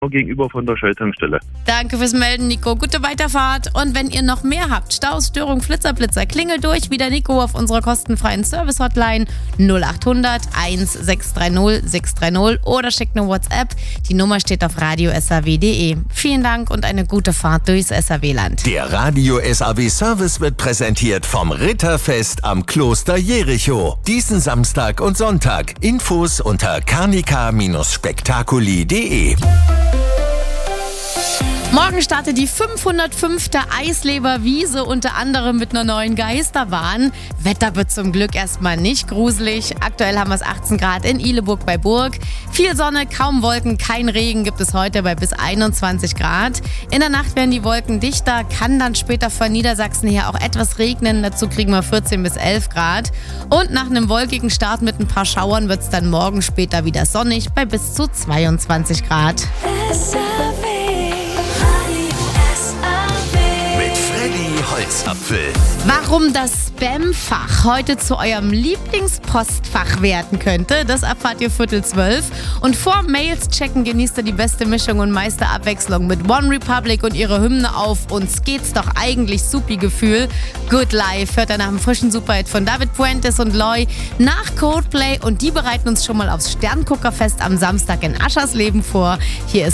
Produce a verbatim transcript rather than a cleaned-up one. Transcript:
gegenüber von der Shell-Tankstelle. Danke fürs Melden, Nico. Gute Weiterfahrt. Und wenn ihr noch mehr habt, Staus, Störung, Flitzer, Blitzer, klingelt durch wie der Nico auf unserer kostenfreien Service-Hotline null acht hundert eins sechs drei null sechs drei null oder schickt eine WhatsApp. Die Nummer steht auf radio s a w punkt d e. Vielen Dank und eine gute Fahrt durchs S A W-Land. Der Radio S A W Service wird präsentiert vom Ritterfest am Kloster Jericho. Diesen Samstag und Sonntag. Infos unter carnica spektakuli punkt d e. Morgen startet die fünfhundertfünfte Eisleber-Wiese, unter anderem mit einer neuen Geisterbahn. Wetter wird zum Glück erstmal nicht gruselig. Aktuell haben wir es achtzehn Grad in Ihleburg bei Burg. Viel Sonne, kaum Wolken, kein Regen gibt es heute bei bis einundzwanzig Grad. In der Nacht werden die Wolken dichter, kann dann später von Niedersachsen her auch etwas regnen. Dazu kriegen wir vierzehn bis elf Grad. Und nach einem wolkigen Start mit ein paar Schauern wird es dann morgen später wieder sonnig bei bis zu zweiundzwanzig Grad. Holzapfel. Warum das Spam-Fach heute zu eurem Lieblingspostfach werden könnte, das erfahrt ihr Viertel zwölf. Und vor Mails checken genießt ihr die beste Mischung und meiste Abwechslung mit One Republic und ihre Hymne auf Uns geht's doch eigentlich supi Gefühl. Good Life hört ihr nach dem frischen Superhit von David Puentes und Loy nach Coldplay und die bereiten uns schon mal aufs Sternguckerfest am Samstag in Aschersleben vor. Hier ist